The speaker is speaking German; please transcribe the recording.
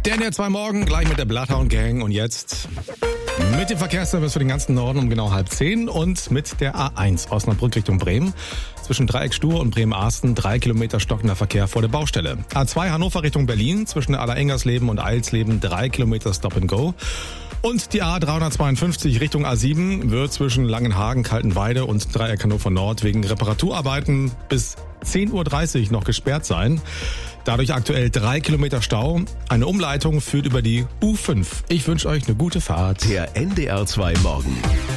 Der NDR 2 Morgen, gleich mit der Bloodhound Gang und jetzt mit dem Verkehrsservice für den ganzen Norden um genau 9:30 und mit der A1 Osnabrück Richtung Bremen. Zwischen Dreieck Stur und Bremen-Arsten 3 Kilometer stockender Verkehr vor der Baustelle. A2 Hannover Richtung Berlin zwischen Allerengers-Leben und Eilsleben 3 Kilometer Stop and Go. Und die A352 Richtung A7 wird zwischen Langenhagen, Kaltenweide und Dreieck Hannover Nord wegen Reparaturarbeiten bis 10:30 Uhr noch gesperrt sein. Dadurch aktuell 3 Kilometer Stau. Eine Umleitung führt über die U5. Ich wünsche euch eine gute Fahrt. Der NDR 2 Morgen.